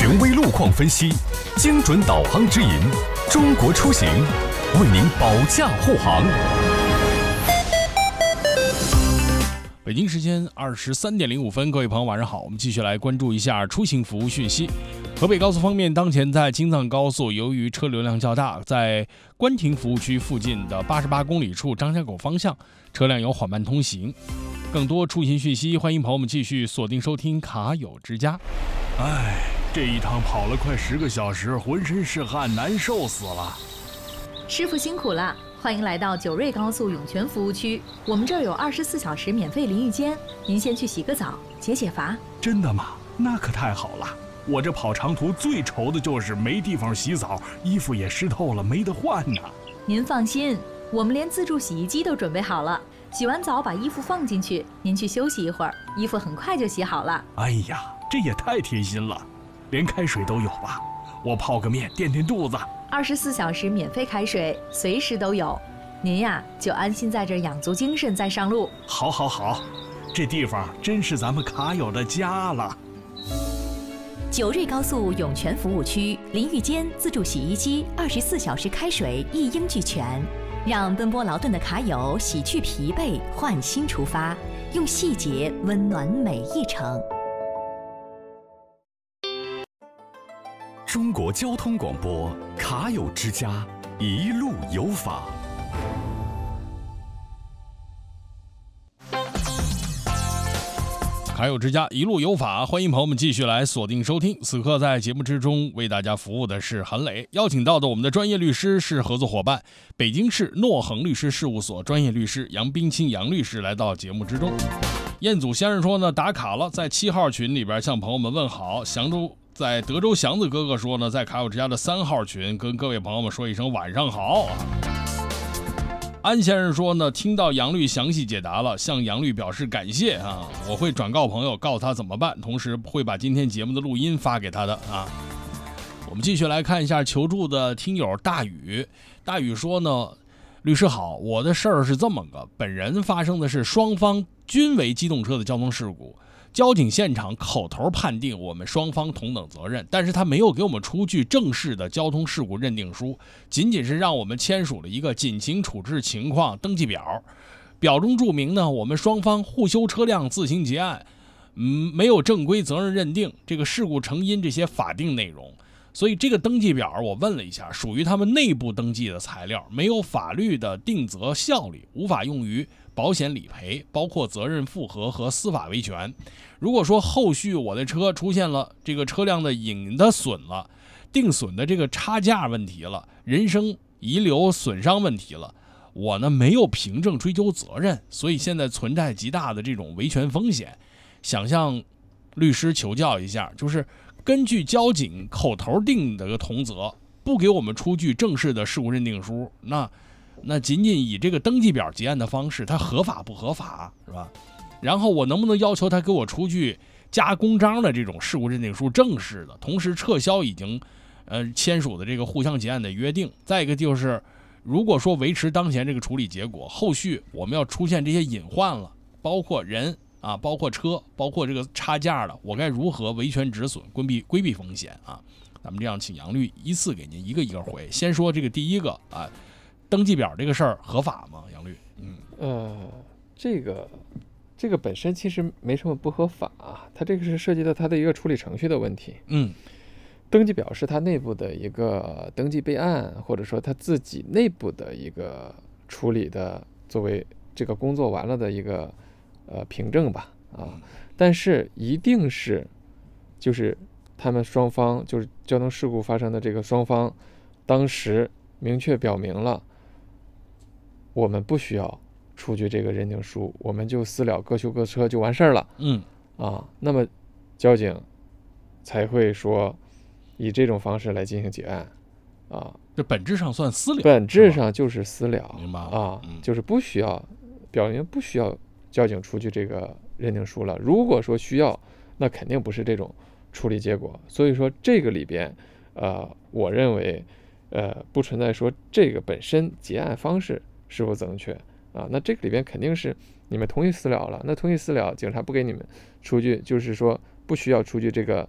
权威路况分析，精准导航指引，中国出行为您保驾护航。 北京时间23:05，各位朋友晚上好，我们继续来关注一下出行服务讯息。河北高速方面，当前在京藏高速，由于车流量较大，在关亭服务区附近的88公里处张家口方向，车辆有缓慢通行。更多出行讯息，欢迎朋友们继续锁定收听卡友之家。 这一趟跑了快10个小时，浑身是汗，难受死了。 师傅辛苦了，欢迎来到九瑞高速涌泉服务区，我们这儿有24小时免费淋浴间，您先去洗个澡，解解乏。 真的吗？那可太好了。我这跑长途最愁的就是没地方洗澡，衣服也湿透了，没得换呢。 您放心，我们连自助洗衣机都准备好了，洗完澡把衣服放进去，您去休息一会儿，衣服很快就洗好了。 哎呀，这也太贴心了，连开水都有吧？我泡个面垫垫肚子。 24小时免费开水，随时都有。您呀，就安心在这养足精神再上路。 好，这地方真是咱们卡友的家了。 九瑞高速涌泉服务区，淋浴间、自助洗衣机、24小时开水一应俱全，让奔波劳顿的卡友洗去疲惫，焕新出发，用细节温暖每一程。 中国交通广播卡友之家，一路有法。 卡友之家一路有法，欢迎朋友们继续来锁定收听。此刻在节目之中为大家服务的是韩磊，邀请到的我们的专业律师是合作伙伴北京市诺恒律师事务所专业律师杨冰清杨律师来到节目之中。彦祖先生说呢，打卡了，在7号群里边向朋友们问好。在德州祥子哥哥说呢，在卡友之家的3号群跟各位朋友们说一声晚上好。安先生说呢，听到杨律详细解答了，向杨律表示感谢啊！我会转告朋友，告诉他怎么办，同时会把今天节目的录音发给他的啊。我们继续来看一下求助的听友大宇。大宇说呢，律师好，我的事儿是这么个，本人发生的是双方均为机动车的交通事故。交警现场口头判定我们双方同等责任，但是他没有给我们出具正式的交通事故认定书，仅仅是让我们签署了一个紧急处置情况登记表，表中注明呢，我们双方互修车辆自行结案，没有正规责任认定，这个事故成因这些法定内容。所以这个登记表我问了一下，属于他们内部登记的材料，没有法律的定责效力，无法用于保险理赔，包括责任复核和司法维权。如果说后续我的车出现了这个车辆的隐的损了，定损的这个差价问题了，人身遗留损伤问题了，我呢没有凭证追究责任，所以现在存在极大的这种维权风险。想向律师求教一下，就是根据交警口头定的个同责，不给我们出具正式的事故认定书，那仅仅以这个登记表结案的方式，它合法不合法是吧？然后我能不能要求他给我出具加公章的这种事故认定书正式的，同时撤销已经签署的这个互相结案的约定？再一个就是，如果说维持当前这个处理结果，后续我们要出现这些隐患了，包括人啊，包括车，包括这个差价了，我该如何维权止损，规避风险啊？咱们这样，请杨律依次给您一个一个回。先说这个第一个啊，登记表这个事儿合法吗？杨律， 这个本身其实没什么不合法啊，它这个是涉及到它的一个处理程序的问题。登记表是它内部的一个登记备案，或者说它自己内部的一个处理的，作为这个工作完了的一个凭证吧啊。但是一定是就是他们双方，就是交通事故发生的这个双方，当时明确表明了，我们不需要出具这个认定书，我们就私了各修各车就完事儿了。那么交警才会说以这种方式来进行结案啊。 这本质上算私了， 本质上就是私了， 明白啊？就是不需要表明不需要交警出具这个认定书了。如果说需要，那肯定不是这种处理结果。所以说这个里边，我认为不存在说这个本身结案方式是否正确啊。那这个里边肯定是你们同意私了了，那同意私了，警察不给你们出具，就是说不需要出具这个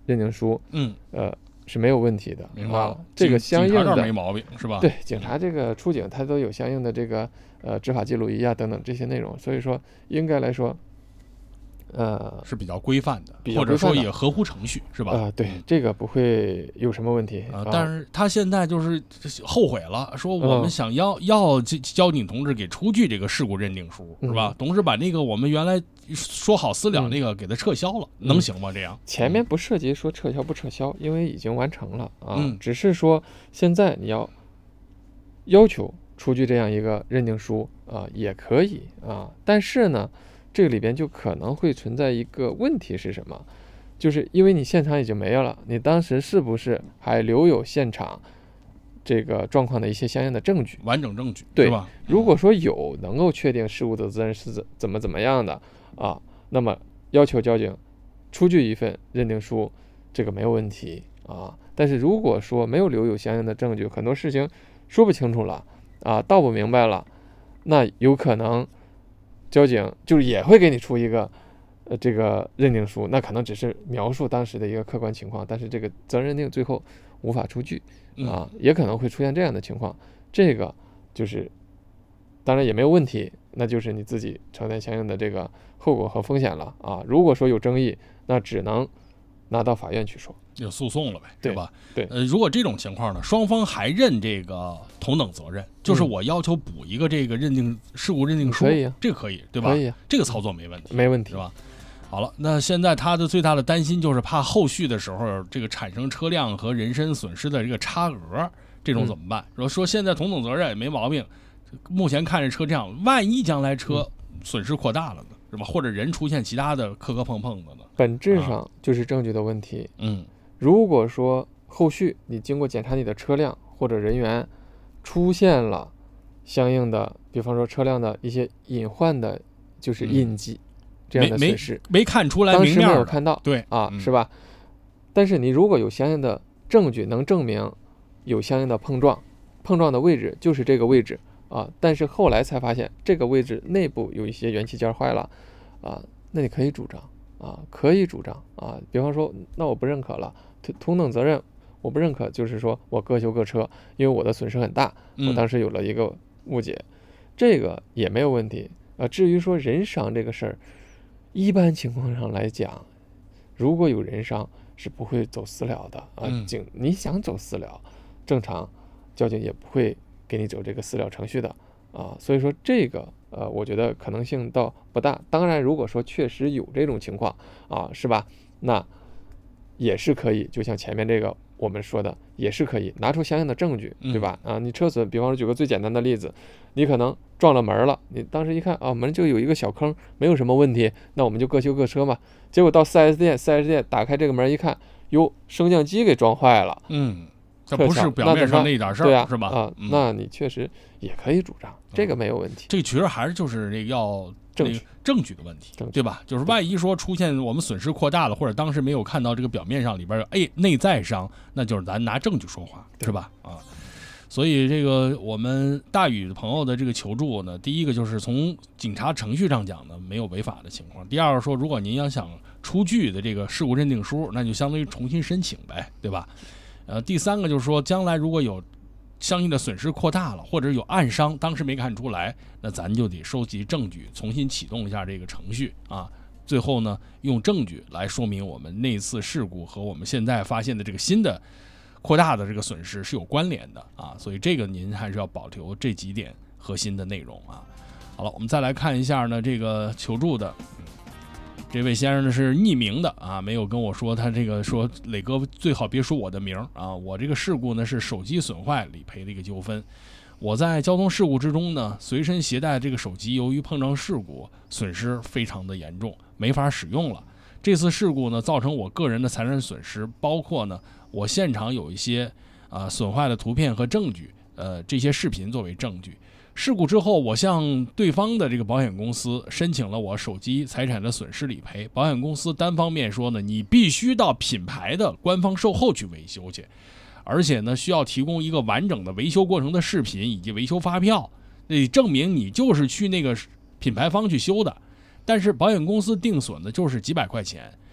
认定书，是没有问题的。 明白了， 这个相应的没毛病是吧？ 对，警察这个出警，他都有相应的这个执法记录仪啊等等这些内容，所以说应该来说， 是比较规范的，或者说也合乎程序，是吧？ 对，这个不会有什么问题但是他现在就是后悔了，说我们想要交警同志给出具这个事故认定书，是吧？同时把那个我们原来说好私了那个给他撤销了，能行吗？这样前面不涉及说撤销不撤销，因为已经完成了只是说现在你要求出具这样一个认定书也可以但是呢，这个里边就可能会存在一个问题是什么？就是因为你现场已经没有了，你当时是不是还留有现场这个状况的一些相应的证据， 完整证据， 对是吧？ 如果说有能够确定事故的责任是怎么样的那么要求交警出具一份认定书，这个没有问题但是如果说没有留有相应的证据，很多事情说不清楚了道不明白了，那有可能交警就是也会给你出一个这个认定书，那可能只是描述当时的一个客观情况，但是这个责任认定最后无法出具也可能会出现这样的情况，这个就是当然也没有问题，那就是你自己承担相应的这个后果和风险了如果说有争议，那只能拿到法院去说， 有诉讼了呗， 对吧？ 对， 如果这种情况呢，双方还认这个同等责任，就是我要求补一个这个事故认定书， 可以这个可以，对吧？ 可以这个操作没问题， 没问题， 是吧？好了，那现在他的最大的担心就是怕后续的时候这个产生车辆和人身损失的这个差额，这种怎么办？说现在同等责任也没毛病，目前看这车这样，万一将来车损失扩大了呢，是吧？或者人出现其他的磕磕碰碰的呢？ 本质上就是证据的问题。如果说后续你经过检查你的车辆或者人员出现了相应的，比方说车辆的一些隐患的，就是印记这样的损失， 没看出来当明面， 时没有看到， 对是吧？但是你如果有相应的证据能证明有相应的碰撞的位置就是这个位置但是后来才发现这个位置内部有一些元器件坏了那你可以主张可以主张比方说那我不认可了，同等责任我不认可，就是说我各修各车，因为我的损失很大，我当时有了一个误解，这个也没有问题至于说人伤这个事儿，一般情况上来讲，如果有人伤是不会走私了的你想走私了，正常交警也不会给你走这个私了程序的所以说这个我觉得可能性倒不大。当然如果说确实有这种情况是吧，那也是可以，就像前面这个我们说的，也是可以拿出相应的证据，对吧你车损，比方说举个最简单的例子，你可能撞了门了，你当时一看门就有一个小坑，没有什么问题，那我们就各修各车嘛。结果到 4S 店打开这个门一看，哟，升降机给撞坏了， 这不是表面上那一点事儿，是吧？ 那你确实也可以主张，这个没有问题。 这个其实还是就是这个要证据的问题，对吧？就是万一说出现我们损失扩大了，或者当时没有看到这个表面上里边内在伤，那就是咱拿证据说话，是吧？所以这个我们大宇朋友的这个求助呢，第一个就是从警察程序上讲呢没有违法的情况，第二个说如果您要想出具的这个事故认定书，那就相当于重新申请呗，对吧？第三个就是说将来如果有相应的损失扩大了，或者有暗伤当时没看出来，那咱就得收集证据，重新启动一下这个程序最后呢用证据来说明我们那次事故和我们现在发现的这个新的扩大的这个损失是有关联的所以这个您还是要保留这几点核心的内容好了，我们再来看一下呢这个求助的这位先生呢是匿名的没有跟我说他这个说磊哥最好别说我的名我这个事故呢是手机损坏理赔的一个纠纷。我在交通事故之中呢随身携带这个手机，由于碰撞事故损失非常的严重，没法使用了。这次事故呢造成我个人的财产损失，包括呢我现场有一些损坏的图片和证据，这些视频作为证据。事故之后，我向对方的这个保险公司申请了我手机财产的损失理赔，保险公司单方面说呢，你必须到品牌的官方售后去维修去，而且呢需要提供一个完整的维修过程的视频以及维修发票，证明你就是去那个品牌方去修的。但是保险公司定损的就是几百块钱，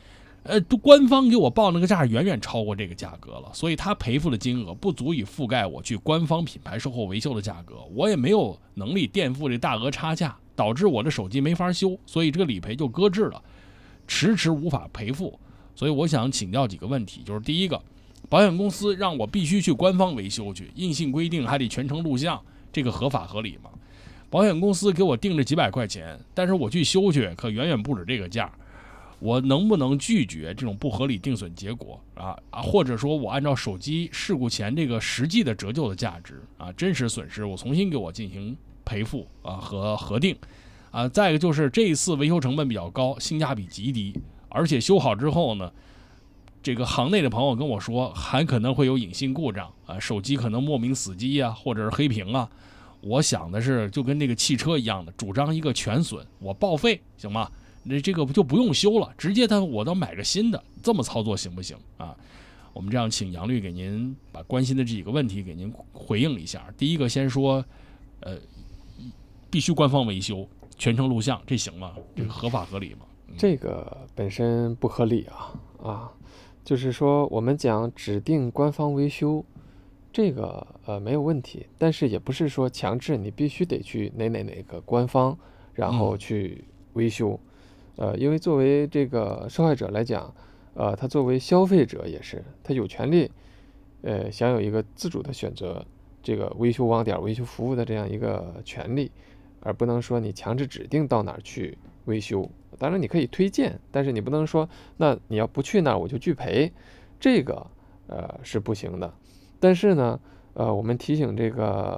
官方给我报那个价远远超过这个价格了，所以他赔付的金额不足以覆盖我去官方品牌售后维修的价格，我也没有能力垫付这大额差价，导致我的手机没法修，所以这个理赔就搁置了，迟迟无法赔付。所以我想请教几个问题，就是第一个，保险公司让我必须去官方维修去，硬性规定还得全程录像，这个合法合理吗？保险公司给我定着几百块钱，但是我去修去可远远不止这个价，我能不能拒绝这种不合理定损结果或者说我按照手机事故前这个实际的折旧的价值真实损失我重新给我进行赔付和核定再一个就是这一次维修成本比较高，性价比极低，而且修好之后呢，这个行内的朋友跟我说还可能会有隐性故障手机可能莫名死机或者是黑屏我想的是就跟那个汽车一样的，主张一个全损，我报废行吗？这个就不用修了，直接我倒买个新的，这么操作行不行我们这样请杨律给您把关心的这几个问题给您回应一下。第一个先说必须官方维修全程录像，这行吗？这个合法合理吗？ 这个本身不合理就是说我们讲指定官方维修，这个没有问题，但是也不是说强制你必须得去哪个官方然后去维修因为作为这个受害者来讲他作为消费者也是他有权利享有一个自主的选择这个维修网点维修服务的这样一个权利，而不能说你强制指定到哪儿去维修。当然你可以推荐，但是你不能说那你要不去那儿我就拒赔，这个是不行的。但是呢我们提醒这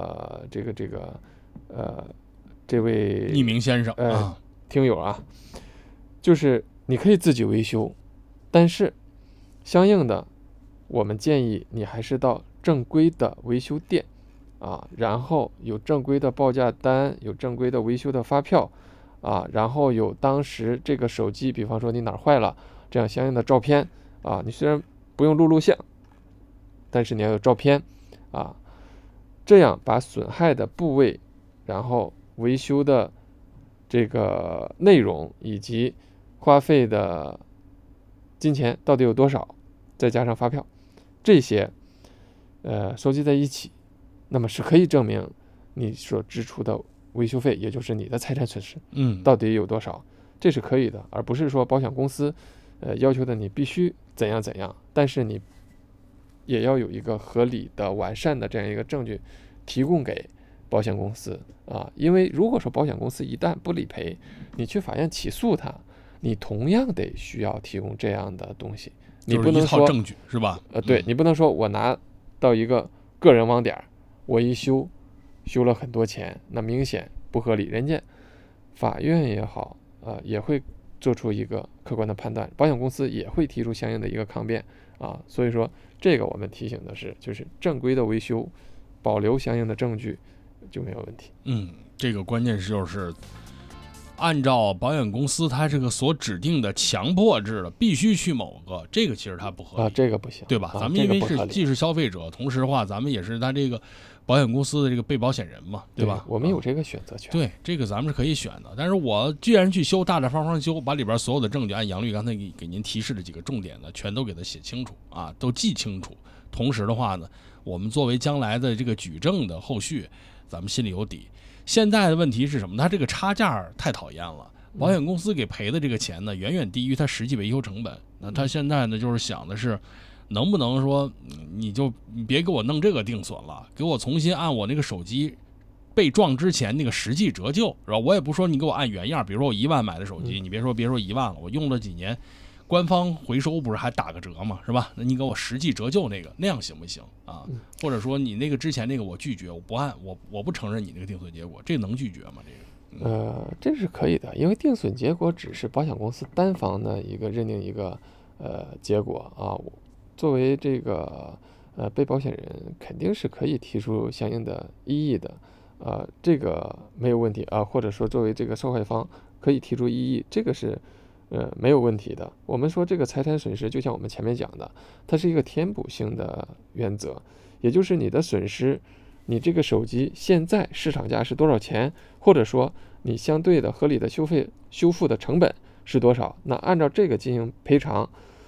位匿名先生听友就是你可以自己维修，但是相应的我们建议你还是到正规的维修店然后有正规的报价单，有正规的维修的发票然后有当时这个手机比方说你哪儿坏了这样相应的照片你虽然不用录像，但是你要有照片这样把损害的部位，然后维修的这个内容以及花费的金钱到底有多少，再加上发票，这些收集在一起，那么是可以证明你所支出的维修费，也就是你的财产损失到底有多少，这是可以的，而不是说保险公司要求的你必须怎样，但是你也要有一个合理的完善的这样一个证据提供给保险公司因为如果说保险公司一旦不理赔，你去法院起诉他，你同样得需要提供这样的东西，你不能说就是一套证据是吧对，你不能说我拿到一个个人网点我一修了很多钱，那明显不合理，人家法院也好也会做出一个客观的判断，保险公司也会提出相应的一个抗辩所以说这个我们提醒的是，就是正规的维修保留相应的证据就没有问题。 这个关键是就是按照保险公司它这个所指定的强迫制的必须去某个，这个其实它不合理这个不行， 对吧咱们因为是既是消费者，同时的话咱们也是它这个保险公司的这个被保险人嘛，对吧？ 我们有这个选择权对，这个咱们是可以选的。但是我既然去修，大大方方修，把里边所有的证据按杨律刚才给您提示的几个重点的全都给它写清楚都记清楚，同时的话呢，我们作为将来的这个举证的后续咱们心里有底。现在的问题是什么？它这个差价太讨厌了，保险公司给赔的这个钱呢远远低于它实际维修成本。那他现在呢就是想的是能不能说你别给我弄这个定损了，给我重新按我那个手机被撞之前那个实际折旧是吧？我也不说你给我按原样，比如说我1万买的手机你别说1万了，我用了几年官方回收不是还打个折吗？是吧？那你给我实际折旧那样行不行或者说你那个之前那个我拒绝，我不按我不承认你那个定损结果，这能拒绝吗？ 这是可以的，因为定损结果只是保险公司单方的一个认定一个结果作为这个被保险人肯定是可以提出相应的异议的这个没有问题或者说作为这个受害方可以提出异议，这个是没有问题的。我们说这个财产损失就像我们前面讲的，它是一个填补性的原则，也就是你的损失，你这个手机现在市场价是多少钱，或者说你相对的合理的修复的成本是多少，那按照这个进行赔偿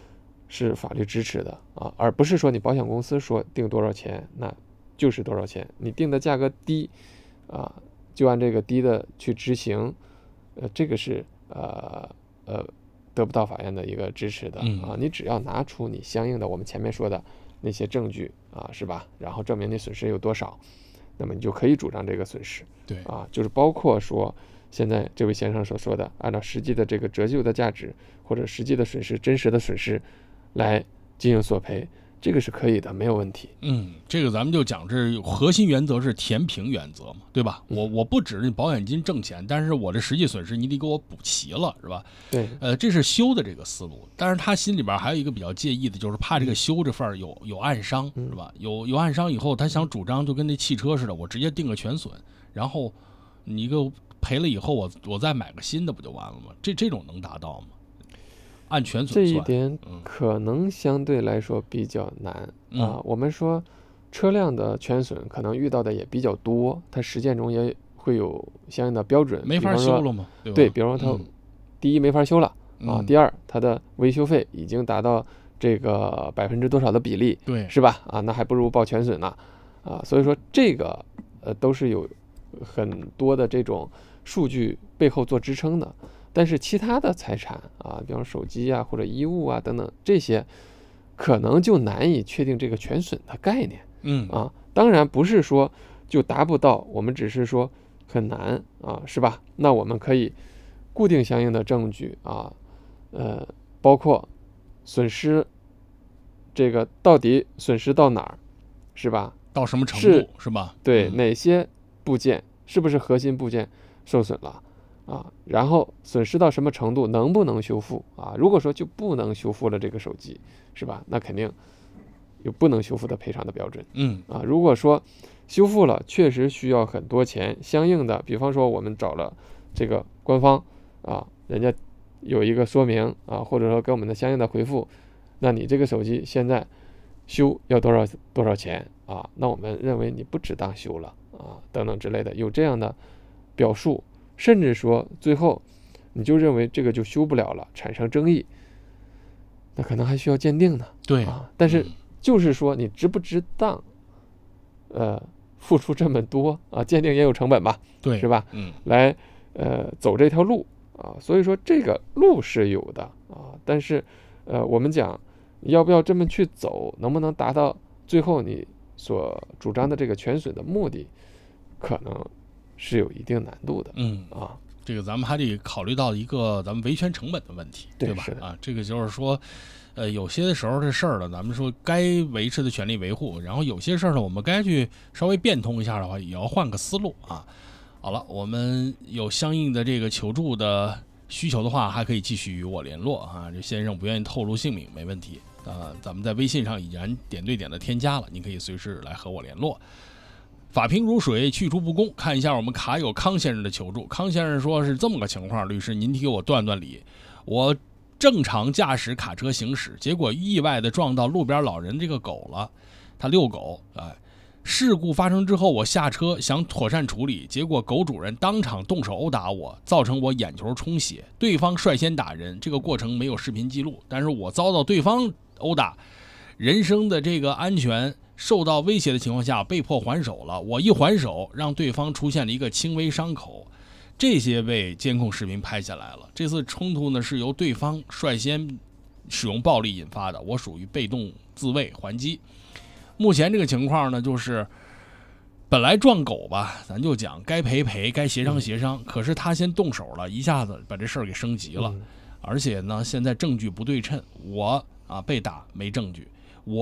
是法律支持的啊，而不是说你保险公司说定多少钱那就是多少钱，你定的价格低啊，就按这个低的去执行，这个是得不到法院的一个支持的啊。你只要拿出你相应的我们前面说的那些证据啊，是吧？然后证明你损失有多少，那么你就可以主张这个损失。 对啊，就是包括说现在这位先生所说的，按照实际的这个折旧的价值或者实际的损失、真实的损失来进行索赔，这个是可以的，没有问题。 这个咱们就讲这核心原则是填平原则嘛，对吧？我不指你保险金挣钱，但是我的实际损失你得给我补齐了，是吧？ 对， 这是修的这个思路。但是他心里边还有一个比较介意的，就是怕这个修这份儿有暗伤，是吧？有暗伤以后，他想主张就跟那汽车似的，我直接定个全损，然后你给我赔了以后，我再买个新的不就完了吗？这种能达到吗？按全损算， 这一点可能相对来说比较难啊。我们说车辆的全损可能遇到的也比较多，它实践中也会有相应的标准， 没法修了吗？ 对，比如说它第一没法修了啊，第二它的维修费已经达到这个%多少的比例， 对， 是吧？啊，那还不如报全损呢啊。所以说这个都是有很多的这种数据背后做支撑的。但是其他的财产啊，比方手机啊或者衣物啊等等，这些可能就难以确定这个全损的概念。当然不是说就达不到，我们只是说很难啊，是吧？那我们可以固定相应的证据啊，包括损失这个到底损失到哪儿，是吧？ 到什么程度是吧？ 对，哪些部件是不是核心部件受损了？然后损失到什么程度，能不能修复啊？如果说就不能修复了这个手机，是吧？那肯定有不能修复的赔偿的标准。如果说修复了，确实需要很多钱，相应的，比方说我们找了这个官方啊，人家有一个说明啊，或者说给我们的相应的回复，那你这个手机现在修要多少钱啊？那我们认为你不值当修了啊，等等之类的，有这样的表述。甚至说最后你就认为这个就修不了了，产生争议，那可能还需要鉴定呢。 对但是就是说你值不值当付出这么多啊，鉴定也有成本吧， 对， 是吧？来走这条路啊，所以说这个路是有的啊，但是我们讲要不要这么去走，能不能达到最后你所主张的这个全损的目的，可能是有一定难度的。 这个咱们还得考虑到一个咱们维权成本的问题，对吧？这个就是说有些的时候这事儿呢，咱们说该维持的权利维护，然后有些事儿呢，我们该去稍微变通一下的话，也要换个思路啊。好了，我们有相应的这个求助的需求的话，还可以继续与我联络啊。这先生不愿意透露姓名，没问题咱们在微信上已然点对点的添加了，您可以随时来和我联络。法平如水，去除不公。看一下我们卡友康先生的求助。康先生说是这么个情况，律师您替我断断理。我正常驾驶卡车行驶，结果意外的撞到路边老人这个狗了，他遛狗，事故发生之后，我下车想妥善处理，结果狗主人当场动手殴打我，造成我眼球充血，对方率先打人，这个过程没有视频记录，但是我遭到对方殴打，人身的这个安全受到威胁的情况下被迫还手了，我一还手让对方出现了一个轻微伤口，这些被监控视频拍下来了。这次冲突呢是由对方率先使用暴力引发的，我属于被动自卫还击。目前这个情况呢，就是本来撞狗吧，咱就讲该赔赔，该协商协商，可是他先动手了，一下子把这事儿给升级了，而且呢现在证据不对称，我被打没证据，